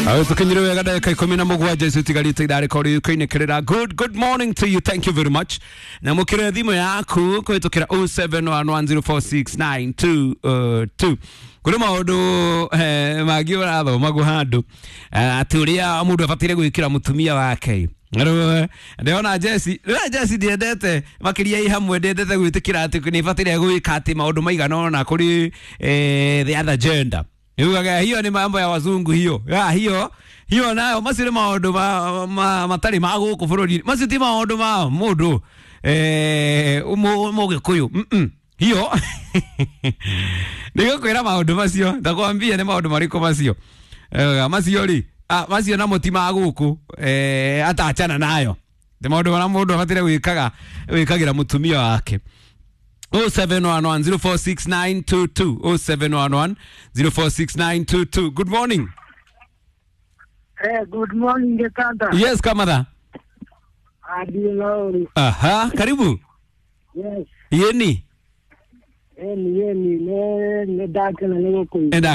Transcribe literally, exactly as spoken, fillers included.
Tukinyiriwe gada kai kumi na mugwanja isu tigarite idare kori kuinekerera. Good good morning to you. Thank you very much. Na mukire thimo yaku kwitokera oh seven one one zero four six nine two two. Kuri maundu eh magi uratho magu handu ati uria mundu afatire gwikira mutumia wake. Ngaro ndeona Jesse, na Jesse ndiendete makiria i hamwe ndiendete gwitikira ati ni fatire gwika ati maundu maigana na kuri eh the other gender. Yuga hiyo ni mambo ya wazungu hiyo. Ya hiyo hiyo nayo masire maundu ma, ma matari magu ku bururi. Masiti maundu ma mundu eh umo mugikuyu. Mhm. Hiyo Nigo kwera maundu macio. Ndakwambia ni maundu mariko macio. Eh macio ri. Ah macio na mutima guku eh ataachana nayo. Ni maundu mara mundu afatire gwikaga wikagira mutumia wake. oh seven one one zero four six nine two two oh seven one one zero four six nine two two. Good morning. Eh, good morning Gekanda. Yes, Kamada. Adilori. Aha, karibu. Yes. Yeni. Yeni yeni ne ne dakana ne ko. Enda